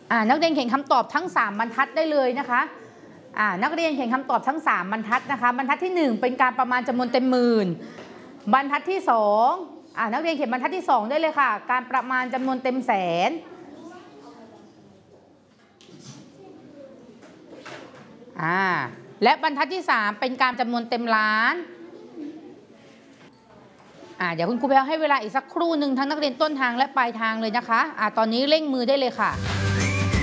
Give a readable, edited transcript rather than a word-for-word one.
นักเรียนเขียนคำตอบทั้ง3บรรทัดได้เลยนะคะนักเรียนเขียนคำตอบทั้ง3บรรทัดนะคะบรรทัดที่1เป็นการประมาณจำนวนเต็มหมื่นบรรทัดที่2นักเรียนเขียนบรรทัดที่2ได้เลยค่ะการประมาณจำนวนเต็มแสนและบรรทัดที่3เป็นการจำนวนเต็มล้านเดี๋ยวคุณครูแพลวให้เวลาอีกสักครู่หนึ่งทั้งนักเรียนต้นทางและปลายทางเลยนะคะตอนนี้เร่งมือได้เลยค่ะ